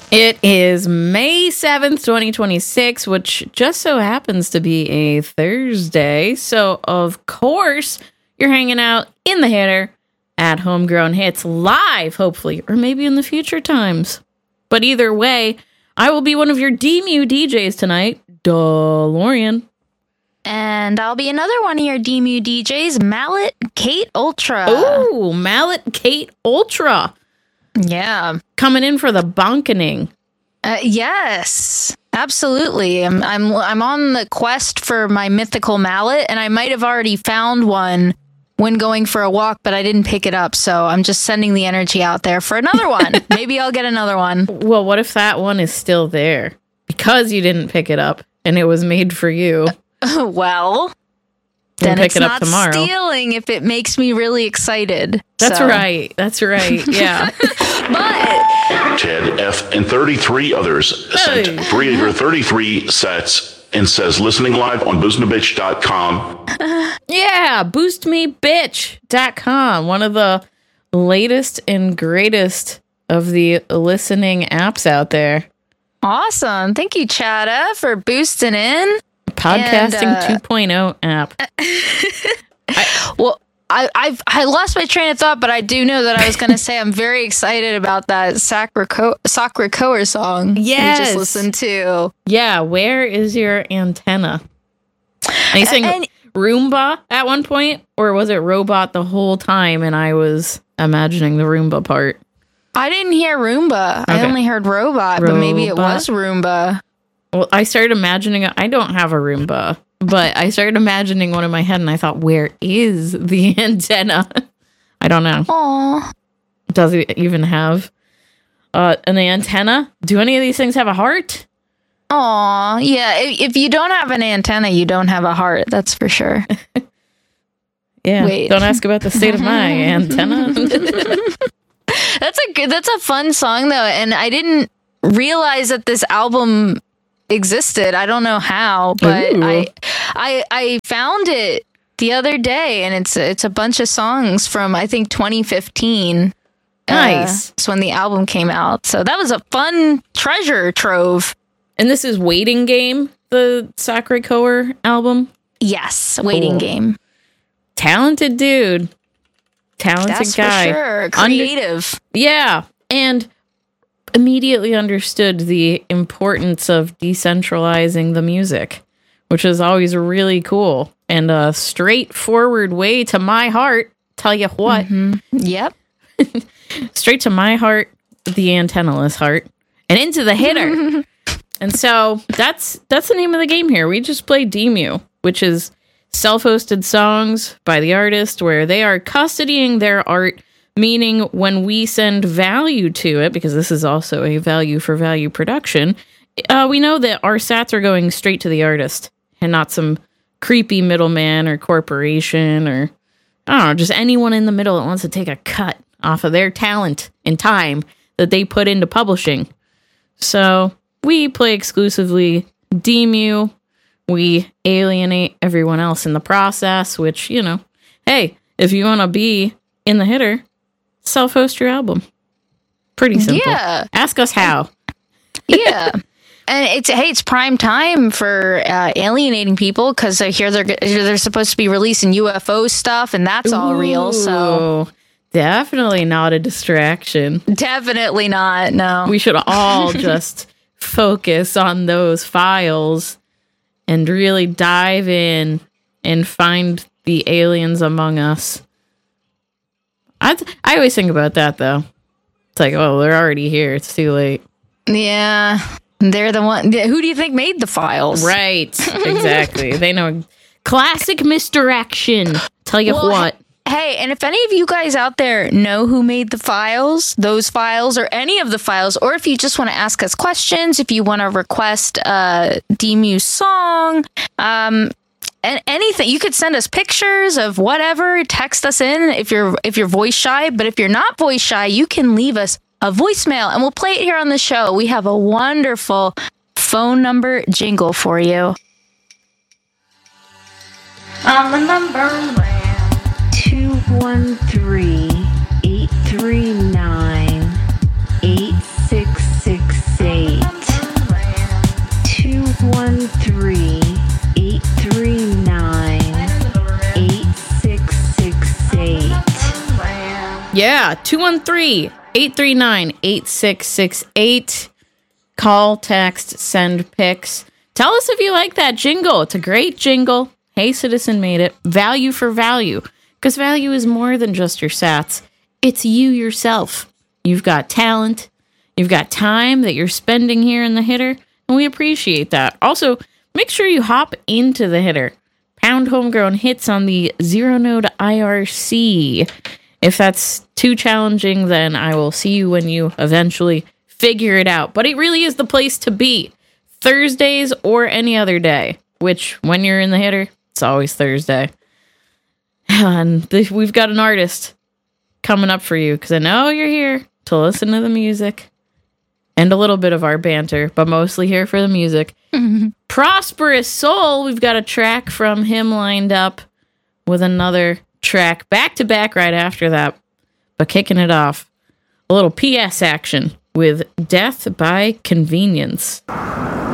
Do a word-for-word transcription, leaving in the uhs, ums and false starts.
It is May seventh, twenty twenty-six, which just so happens to be a Thursday. So, of course, you're hanging out in the Hitter at Homegrown Hits live, hopefully, or maybe in the future times. But either way, I will be one of your D M U D Js tonight, DeLorean. And I'll be another one of your D M U D Js, Mallet Kate Ultra. Ooh, Mallet Kate Ultra. Yeah. Coming in for the bonkening. Uh, yes, absolutely. I'm I'm I'm on the quest for my mythical mallet, and I might have already found one when going for a walk, but I didn't pick it up. So I'm just sending the energy out there for another one. Maybe I'll get another one. Well, what if that one is still there because you didn't pick it up and it was made for you? Well, Then then pick it's it up not tomorrow. Stealing if it makes me really excited. That's So- right. That's right. Yeah. But Ted F. and thirty-three others sent Hey. three hundred thirty-three sets and says listening live on boostin a bitch dot com. Yeah. boost me bitch dot com. One of the latest and greatest of the listening apps out there. awesome. Thank you, Chada, for boosting in. Podcasting And, uh, two point oh app. Well, I I've, I lost my train of thought, but I do know that I was going to say I'm very excited about that Sacra Co- Sacra Coer song Yes. we just listened to. Yeah. Where is your antenna? And you saying And- Roomba at one point, or was it robot the whole time and I was imagining the Roomba part? I didn't hear Roomba. I Okay. only heard robot, but maybe it Robot. was Roomba. Well, I started imagining, I don't have a Roomba, but I started imagining one in my head and I thought, where is the antenna? I don't know. Aw. Does it even have uh, an antenna? Do any of these things have a heart? Aw. Yeah, if, if you don't have an antenna, you don't have a heart. That's for sure. Yeah. Wait. Don't ask about the state of my antenna. That's a good, that's a fun song though, and I didn't realize that this album existed. I don't know how, but Ooh. I I I found it the other day, and it's it's a bunch of songs from I think twenty fifteen. Nice. Uh, that's when the album came out. So that was a fun treasure trove. And this is Waiting Game, the Sacre Coeur album. Yes, waiting Cool. game. Talented dude. Talented That's guy. for sure. Under- Creative. Yeah, and immediately understood the importance of decentralizing the music, which is always really cool and a straightforward way to my heart. Tell you what, Yep. straight to my heart, the antennaless heart, and into the hitter. And so that's that's the name of the game here. We just play D M U, which is self-hosted songs by the artist where they are custodying their art, meaning when we send value to it, because this is also a value for value production, uh, we know that our sats are going straight to the artist and not some creepy middleman or corporation or, I don't know, just anyone in the middle that wants to take a cut off of their talent and time that they put into publishing. So we play exclusively D M U. We alienate everyone else in the process, which, you know, hey, if you want to be in the hitter, self-host your album. Pretty simple. Yeah. Ask us how. Yeah. And it's hey, it's prime time for uh, alienating people because I hear they're they're supposed to be releasing U F O stuff, and that's all real. So Ooh, definitely not a distraction. definitely not. No. We should all just focus on those files and really dive in and find the aliens among us. I th- I always think about that though. It's like, oh, they're already here. It's too late. Yeah, they're the one. Who do you think made the files? Right. Exactly. They know. Classic misdirection. Tell you Well, what. Hey, and if any of you guys out there know who made the files, those files, or any of the files, or if you just want to ask us questions, if you want to request a D M U song, um, and anything, you could send us pictures of whatever. Text us in if you're if you're voice shy. But if you're not voice shy, you can leave us a voicemail, and we'll play it here on the show. We have a wonderful phone number jingle for you. On the number two one three, eight three nine, eight six six six. two one three, eight three nine, eight six six eight. Call, text, send pics. Tell us if you like that jingle. It's a great jingle. Hey Citizen made it. Value for value. Because value is more than just your sats. It's you yourself. You've got talent. You've got time that you're spending here in the hitter. And we appreciate that. Also, make sure you hop into the hitter. Pound homegrown hits on the Zero Node I R C. If that's too challenging, then I will see you when you eventually figure it out. But it really is the place to be. Thursdays or any other day. Which, when you're in the hitter, it's always Thursday. And th- we've got an artist coming up for you. Because I know you're here to listen to the music. And a little bit of our banter. But mostly here for the music. Mm-hmm. Prosperous Soul. We've got a track from him lined up. With another track back to back right after that. But kicking it off. A little P S action. With Death by Convenience.